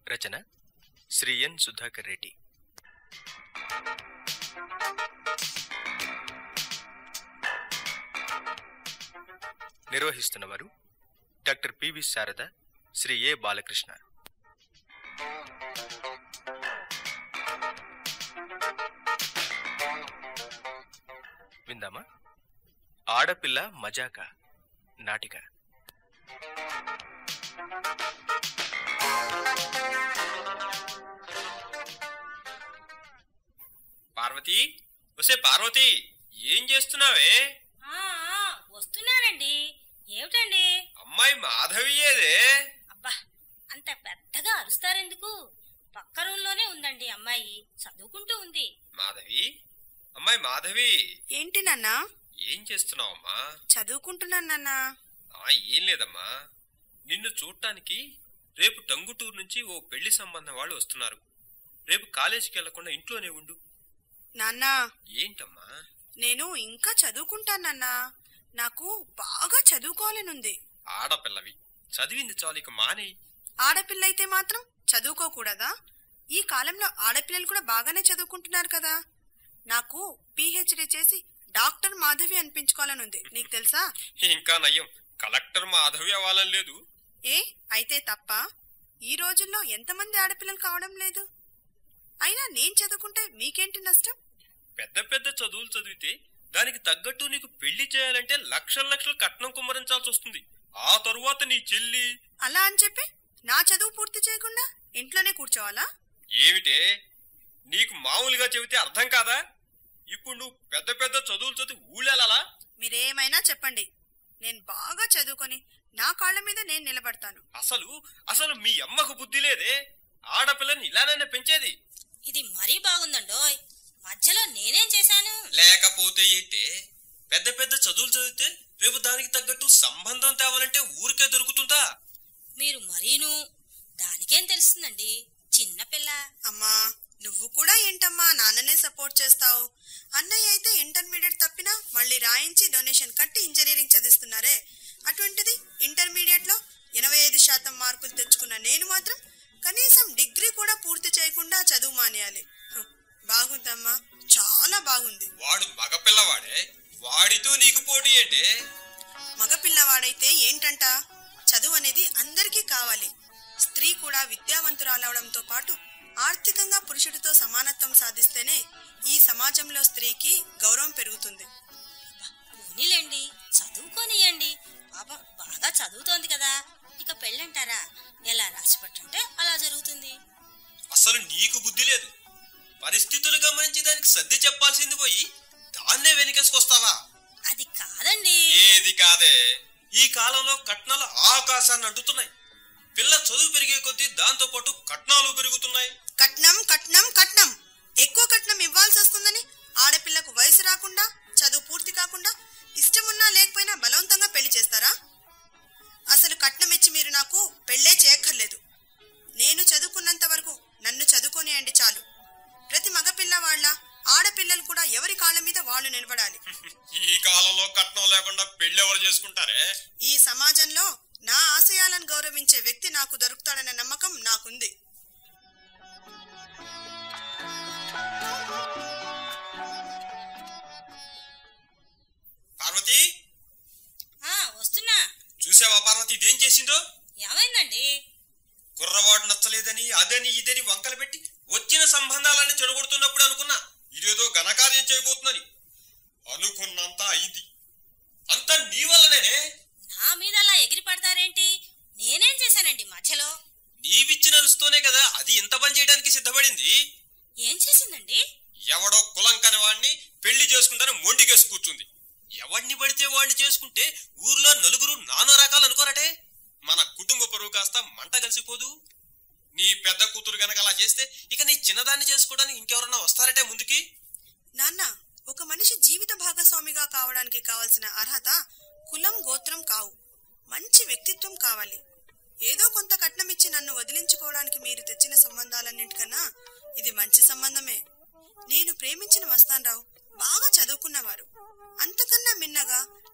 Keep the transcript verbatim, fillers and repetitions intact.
రచన శ్రీ ఎన్ Sudhakar Reddy. నిర్వహిస్తున్నవారు doctor PV Sharada, Shri ఏ బాలకృష్ణ. విందామా? ఆడపిల్ల మజాక నాటిక. పార్వతి, వసే పార్వతి, ఏం చేస్తున్నావే? వస్తున్నానండి. ఏమిటండి? అమ్మాయి మాధవియేదే. అబ్బా, అంత పెద్దగా అరుస్తారెందుకు? పక్క రూంలోనే ఉందండి అమ్మాయి, చదువుకుంటూ ఉంది. మాధవి, అమ్మాయి మాధవి. ఏంటి నాన్నా? ఏం చేస్తున్నావమ్మా? చదువుకుంటున్నాను నాన్నా. ఏం లేదమ్మా, నిన్ను చూడటానికి రేపు టంగుటూరు నుంచి ఓ పెళ్లి సంబంధం వాళ్ళు వస్తున్నారు. రేపు కాలేజీకి వెళ్లకుండా ఇంట్లోనే ఉండు. నాన్నా. ఏంటమ్మా? నేను ఇంకా చదువుకుంటాను నాన్నా. నాకు బాగా చదువుకోవాలనుంది. ఆడపిల్లవి, చదివింది చాలు, ఇక మానే. ఆడపిల్ల అయితే మాత్రం చదువుకోకూడదా? ఈ కాలంలో ఆడపిల్లలు కూడా బాగానే చదువుకుంటున్నారు కదా. నాకు పిహెచ్డి చేసి డాక్టర్ మాధవి అనిపించుకోవాలనుంది, నీకు తెలుసా? ఇంకా నయ్యం, కలెక్టర్ మాధవి అవ్వాలని లేదు. ఏ అయితే తప్ప? ఈ రోజుల్లో ఎంతమంది ఆడపిల్లలు కావడం లేదు. అయినా నేను చదువుకుంటే మీకేంటి నష్టం? పెద్ద పెద్ద చదువులు చదివితే దానికి తగ్గట్టు నీకు పెళ్లి చేయాలంటే లక్షల లక్షలు కట్నం కుమ్మరించాల్సి వస్తుంది. ఆ తరువాత నీ చెల్లి. అలా అని చెప్పి నా చదువు పూర్తి చేయకుండా ఇంట్లోనే కూర్చోవాలా? ఏమిటే, నీకు మామూలుగా చెబితే అర్థం కాదా? ఇప్పుడు నువ్వు పెద్ద పెద్ద చదువులు చదివి ఊళ్ళెలా? మీరేమైనా చెప్పండి, నేను బాగా చదువుకొని నా కాళ్ళ మీద నేను నిలబడతాను. అసలు అసలు మీ అమ్మకు బుద్ధి లేదే? ఆడపిల్లని ఇలానైనా పెంచేది? ఇది మరీ బాగుందండోయ్. మధ్యలో నేనేం చేశాను? లేకపోతే ఏంటే, పెద్ద పెద్ద చదువులు చదివితే రేపు దానికి తగ్గట్టు సంబంధం తేవాలంటే ఊరికే దొరుకుతుందా? మీరు మరీను దానికేం తెలుస్తుందండి, చిన్నపిల్ల. అమ్మా, నువ్వు కూడా ఏంటమ్మా నాన్ననే సపోర్ట్ చేస్తావు? అన్నయ్య అయితే ఇంటర్మీడియట్ తప్పినా మళ్ళీ రాయించి డొనేషన్ కట్టి ఇంజనీరింగ్ చదివిస్తున్నారే. అటువంటిది ఇంటర్మీడియట్ లో ఎనభై ఐదు శాతం మార్కులు తెచ్చుకున్న నేను మాత్రం కనీసం డిగ్రీ కూడా పూర్తి చేయకుండా చదువు మానేయాలి. బాగుందమ్మా, చాలా బాగుంది. వాడు మగపిల్లవాడే, వాడితో నీకు పోటీ ఏంటే? మగపిల్లవాడైతే ఏంటంట, చదువు అనేది అందరికీ కావాలి. స్త్రీ కూడా విద్యావంతురాలవడంతో పాటు ఆర్థికంగా పురుషుడితో సమానత్వం సాధిస్తేనే ఈ సమాజంలో స్త్రీకి గౌరవం పెరుగుతుంది. పోనీలేండి, చదువుకోనియండి. పాపం బాగా చదువుతోంది కదా, ఇక పెళ్ళంటారా? ఎలా రాసిపెట్టుంటే అలా జరుగుతుంది. అసలు నీకు బుద్ధి లేదు. పరిస్థితులు గమనించి దానికి సర్ది చెప్పాల్సింది పోయి దాన్నే వెనకేసుకొస్తావా? అది కాదండి. ఏది కాదే, ఈ కాలంలో కట్నాలు ఆకాశాన్ని అడ్డుతున్నాయి. పిల్ల చదువు పెరిగే కొద్దీ దాంతో పాటు కట్నాలు పెరుగుతున్నాయి. కట్నం కట్నం కట్నం ఎక్కువ కట్నం ఇవ్వాల్సి వస్తుందని ఆడపిల్లకు వయసు రాకుండా, చదువు పూర్తి కాకుండా, ఇష్టమున్నా లేకపోయినా బలవంతంగా పెళ్లి చేస్తారా? అసలు కట్నం ఇచ్చి మీరు నాకు పెళ్లే చేయక్కర్లేదు. నేను చదువుకున్నంత వరకు నన్ను చదువుకోనియండి చాలు. ప్రతి మగపిల్లవాళ్ళ ఆడపిల్లలు కూడా ఎవరి కాళ్ళ మీద వాళ్ళు నిలబడాలి. ఈ కాలంలో కట్నం లేకుండా పెళ్లి ఎవరు చేసుకుంటారే? ఈ సమాజంలో నా ఆశయాలను గౌరవించే వ్యక్తి నాకు దొరుకుతాడన్న నమ్మకం నాకుంది. పార్వతి, వస్తున్నా. చూసావా పార్వతి ఇదేం చేసిందో? ఏమైందండి? కుర్రవాడు నచ్చలేదని అదని ఇదని వంకలు పెట్టి వచ్చిన సంబంధాలన్నీ చెడగొడుతున్నప్పుడు అనుకున్నా ఇదేదో ఘనకార్యం చేయబోతుందని. అనుకున్నంత అయింది. అంతా నీ వల్లనేనే. నా మీద అలా ఎగిరి పడతారేంటి? నేనేం చేశానండి మధ్యలో? నీవిచ్చిన అలుస్తూనే కదా అది ఇంత పని చేయడానికి సిద్ధపడింది. ఏం చేసిందండి? ఎవడో కులంకని వాడిని పెళ్లి చేసుకుంటానని మొండికేసి కూర్చుంది. ఎవడిని పడితే వాడిని చేసుకుంటే ఊర్లో నలుగురు నానో రకాలు అనుకోరటే. మన కుటుంబ పరువు కాస్త మంట కలిసిపోదు. నీ పెద్ద కూతురు గనక అలా చేస్తే ఇక నీ చిన్నదాన్ని చేసుకోవడానికి ఇంకెవరన్నా వస్తారటే ముందుకి? నాన్న, ఒక మనిషి జీవిత భాగస్వామిగా కావడానికి కావలసిన అర్హత కులం, గోత్రం కావు, మంచి వ్యక్తిత్వం కావాలి. ఏదో కొంత కట్నం ఇచ్చి నన్ను వదిలించుకోవడానికి మీరు తెచ్చిన సంబంధాలన్నింటికన్నా ఇది మంచి సంబంధమే. నేను ప్రేమించిన మస్తాన్ రావు బాగా చదువుకున్నవారు. అంతకన్నా మిన్నగా